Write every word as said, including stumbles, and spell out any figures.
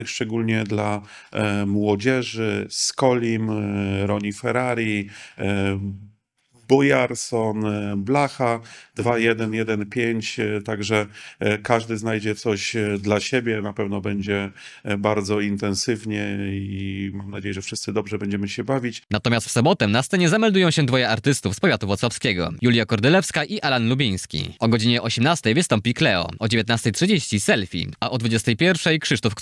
szczególnie dla e, młodzieży, Skolim, e, Roni Ferrari, e, Bojarson, e, Blacha dwa jeden jeden pięć, e, także e, każdy znajdzie coś e, dla siebie, na pewno będzie e, bardzo intensywnie i mam nadzieję, że wszyscy dobrze będziemy się bawić. Natomiast w sobotę na scenie zameldują się dwoje artystów z powiatu włocławskiego. Julia Kordylewska i Alan Lubiński. O godzinie osiemnastej wystąpi Kleo, o dziewiętnastej trzydzieści Selfie, a o dwudziestej pierwszej Krzysztof